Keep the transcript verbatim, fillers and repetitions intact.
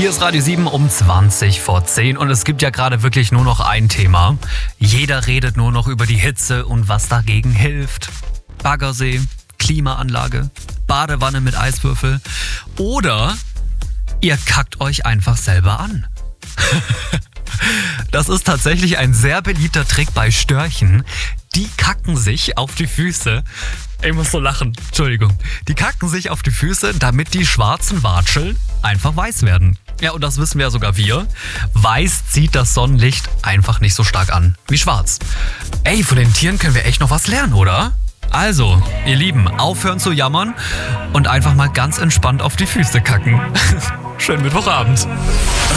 Hier ist Radio sieben um zwanzig vor zehn und es gibt ja gerade wirklich nur noch ein Thema. Jeder redet nur noch über die Hitze und was dagegen hilft. Baggersee, Klimaanlage, Badewanne mit Eiswürfel oder ihr kackt euch einfach selber an. Das ist tatsächlich ein sehr beliebter Trick bei Störchen. Die kacken sich auf die Füße. Ich muss so lachen, Entschuldigung. Die kacken sich auf die Füße, damit die schwarzen Watscheln einfach weiß werden. Ja, und das wissen ja sogar wir. Weiß zieht das Sonnenlicht einfach nicht so stark an wie schwarz. Ey, von den Tieren können wir echt noch was lernen, oder? Also, ihr Lieben, aufhören zu jammern und einfach mal ganz entspannt auf die Füße kacken. Schönen Mittwochabend.